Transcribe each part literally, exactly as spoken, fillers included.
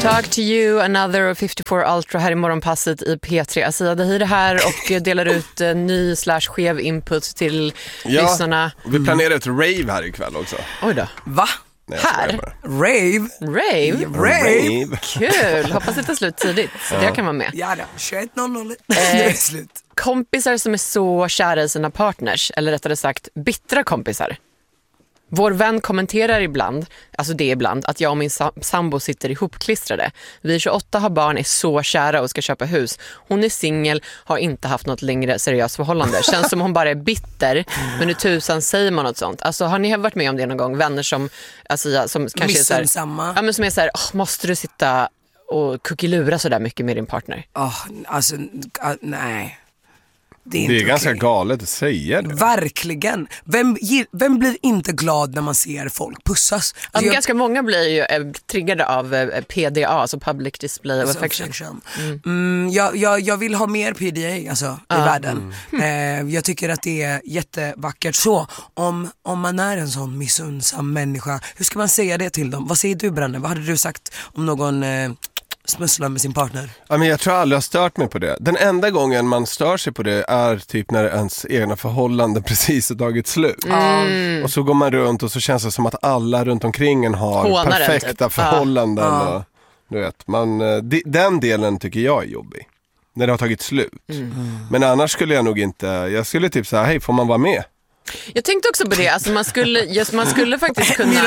Talk to you, another fifty-four Ultra här i morgonpasset i P tre. Asia Dahir här och delar ut uh, ny slash skev input till ja, lyssnarna. Vi planerar ett rave här ikväll också. Oj då. Va? Nej, här? Rave? Rave? Rave? Rave. Kul, hoppas det tar slut tidigt så ja. Det kan vara med. Ja då, tjugoett noll noll eh, slut. Kompisar som är så kära i sina partners, eller rättare sagt bittra kompisar. Vår vän kommenterar ibland, alltså det är ibland, att jag och min sambo sitter ihopklistrade. Vi är tjugoåtta, har barn, är så kära och ska köpa hus. Hon är singel, har inte haft något längre seriöst förhållande. Känns som hon bara är bitter, men hur tusan säger man något sånt? Alltså har ni varit med om det någon gång? Vänner som, alltså, ja, som kanske är så här, ja, men som är så här, oh, måste du sitta och kuckilura så där mycket med din partner? Oh, alltså, uh, nej. Det är, det är inte ganska okej. Galet att säga det. Verkligen. Vem, vem blir inte glad när man ser folk pussas? Alltså ja, jag... Ganska många blir ju eh, triggade av eh, P D A, alltså Public Display of Affection. affection. Mm. Mm, jag, jag, jag vill ha mer P D A alltså, ah. i världen. Mm. Eh, jag tycker att det är jättevackert. Så, om, om man är en sån missunnsam människa, hur ska man säga det till dem? Vad säger du, Branne? Vad hade du sagt om någon... Eh, smusslar med sin partner? Ja, men jag tror aldrig jag har stört mig på det. Den enda gången man stör sig på det är typ när ens egna förhållande precis har tagit slut. Mm. Och så går man runt och så känns det som att alla runt omkring en har Hånaren, perfekta typ. förhållanden. Ja. Och, du vet, man, den delen tycker jag är jobbig. När det har tagit slut. Mm. Men annars skulle jag nog inte, jag skulle typ säga, hej, får man vara med? Jag tänkte också på det, alltså man skulle, just, man skulle faktiskt kunna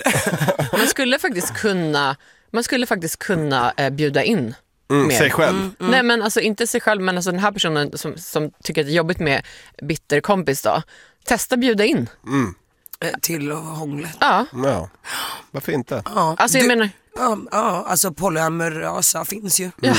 man skulle faktiskt kunna Man skulle faktiskt kunna eh, bjuda in mm, mer. sig själv. Mm, mm. Nej, men alltså inte sig själv, men alltså den här personen som, som tycker att det är jobbigt med bitter kompis då. Testa bjuda in. Mm. Till hånglet. Ja. ja. Varför inte? Ja. Alltså jag du, menar... Ja, ja, alltså polyamorösa finns ju. Mm.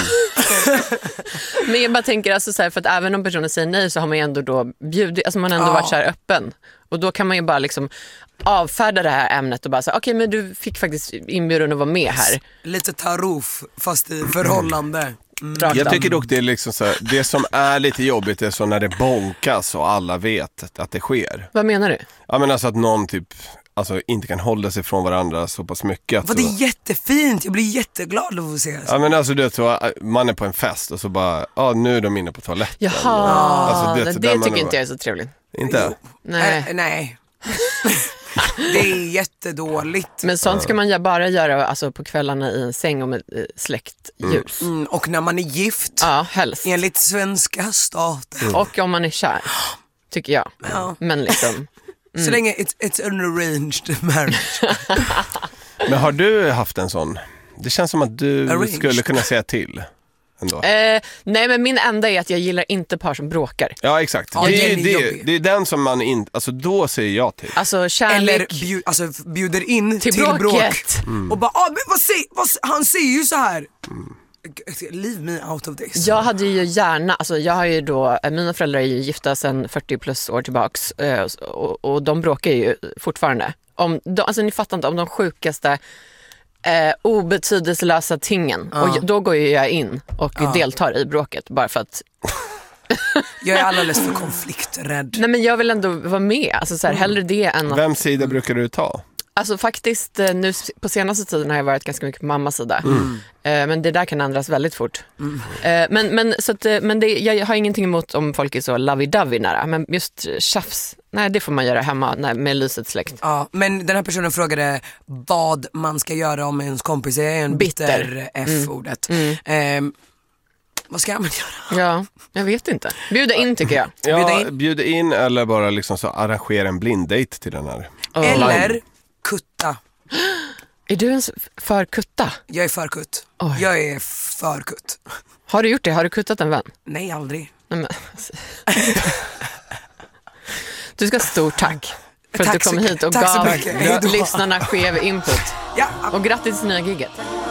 Men jag bara tänker alltså så här, för att även om personen säger nej så har man ju ändå då bjudit, alltså man har ändå ja. varit så här öppen. Och då kan man ju bara liksom avfärda det här ämnet och bara säga okej, okay, men du fick faktiskt inbjudan att vara med här. Lite tarof fast i förhållande. Mm. Jag tycker dock det är liksom så här, det som är lite jobbigt är så när det bonkas och alla vet att det sker. Vad menar du? Ja, men alltså att någon typ alltså inte kan hålla sig från varandra så pass mycket. Att Vad det är jättefint, jag blir jätteglad av att se. Ja, men alltså det så man är på en fest och så bara ja, nu är de inne på toaletten. Jaha, alltså, det, det, det tycker inte jag är så trevligt. Inte? Jo. Nej. Äh, nej. Det är jättedåligt. Men sånt ska man ju bara göra alltså, på kvällarna i en säng och med eh, släckt ljus. Mm. Mm, och när man är gift. Ja, helst. Enligt svenska staten. Mm. Och om man är kär, tycker jag. Ja. Men liksom... Mm. Så länge it's, it's an arranged marriage. Men har du haft en sån? Det känns som att du arranged. skulle kunna säga till ändå. Eh, nej, men min enda är att jag gillar inte par som bråkar. Ja, exakt. Ja, det, är, är det, det är den som man inte, alltså då säger jag till. Alltså kärlek. Eller bjud, alltså, bjuder in till, till bråk. Mm. Och bara, ah, men vad säger, vad, han säger ju så här. Mm. Leave me out of this. Jag hade ju gärna, alltså jag har ju då, mina föräldrar är ju gifta sedan fyrtio plus år tillbaks och, och de bråkar ju fortfarande. Om de, alltså ni fattar inte, om de sjukaste eh, obetydelselösa tingen. Ja. Och då går ju jag in och ja. deltar i bråket bara för att jag är alldeles för konflikträdd. Nej, men jag vill ändå vara med, alltså så här, mm. hellre det än att... Vems sida brukar du ta? Alltså faktiskt, nu på senaste tiden har jag varit ganska mycket på mammas sida. Mm. Eh, men det där kan ändras väldigt fort. Mm. Eh, men men, så att, men det, jag har ingenting emot om folk är så lovey-dovey nära. Men just tjafs, nej det får man göra hemma när, med lyset släckt. Ja, men den här personen frågade vad man ska göra om ens kompis är en bitter, bitter F-ordet. Mm. Mm. Eh, vad ska man göra? Ja, jag vet inte. Bjuda in tycker jag. Ja, bjuda in, bjuda in eller bara liksom så arrangera en blinddate till den här. Oh. Eller kutta. Är du en för kutta? Jag är för kutt. Oj. Jag är för kutt. Har du gjort det? Har du kuttat en vän? Nej, aldrig. Nej, men... Du ska ha stort tack för tack att du kom hit och gav lyssnarna skev input. Ja. Och grattis till nya gigget.